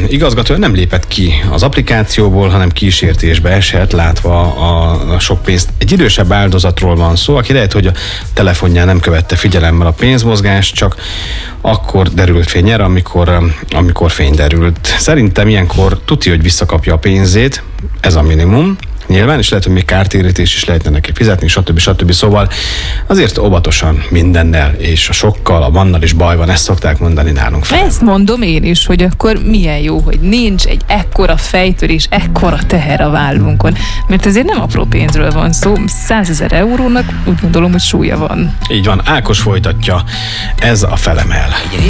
igazgató nem lépett ki az applikációból, hanem kísértésbe esett, látva a sok pénzt. Egy idősebb áldozatról van szó, aki lehet, hogy a telefonján nem követte figyelemmel a pénzmozgást, csak akkor derült fény erre, amikor fény derült. Szerintem ilyenkor tuti, hogy visszakapja a pénzét, ez a minimum. Nyilván, és lehet, hogy még kártérítés is lehetne neki fizetni, stb. Szóval azért óvatosan mindennel, és a sokkal, a vannal is baj van, ezt szokták mondani nálunk fel. Ezt mondom én is, hogy akkor milyen jó, hogy nincs egy ekkora fejtörés, ekkora teher a vállunkon. Mert azért nem apró pénzről van szó, 100 000 eurónak úgy gondolom, hogy súlya van. Így van, Ákos folytatja, ez a Felemel.